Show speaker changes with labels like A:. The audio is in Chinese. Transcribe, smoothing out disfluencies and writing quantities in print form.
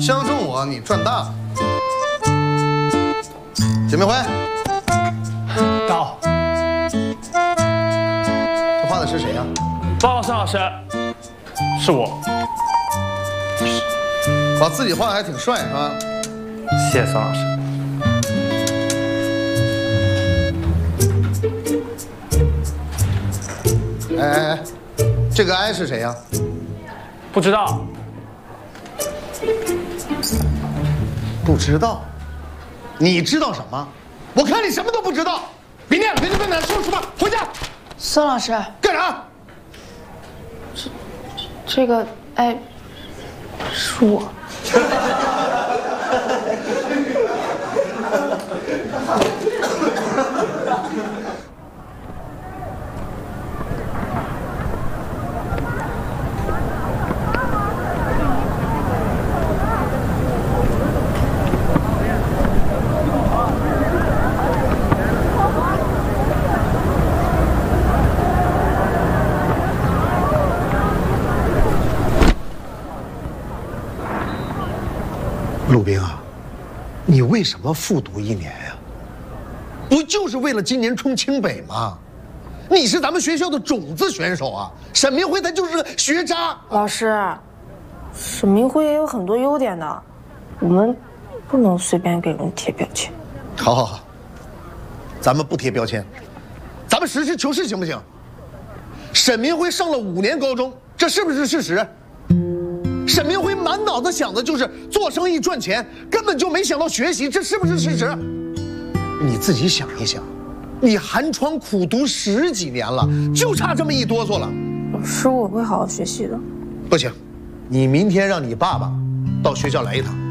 A: 相中我，你赚大了。姐妹花，
B: 到。
A: 这画的是谁呀？
B: 报告孙老师，是我。
A: 把自己画的还挺帅，是吧？
B: 谢谢孙老师。
A: 哎，这个 I 是谁呀？
B: 不知道。
A: 不知道？你知道什么？我看你什么都不知道。别念了，别念了，说吧，回家。
C: 孙老师，
A: 干啥？
C: 这个哎，是我。
A: 陆冰啊，你为什么复读1年呀？不就是为了今年冲清北吗？你是咱们学校的种子选手啊！沈明辉他就是个学渣。
C: 老师，沈明辉也有很多优点的，我们不能随便给人贴标签。
A: 好好好，咱们不贴标签，咱们实事求是行不行？沈明辉上了5年高中，这是不是事实？沈明辉满脑子想的就是做生意赚钱，根本就没想到学习，这是不是事实？你自己想一想，你寒窗苦读10几年了，就差这么一哆嗦了。
C: 老师，我会好好学习的。
A: 不行，你明天让你爸爸到学校来一趟，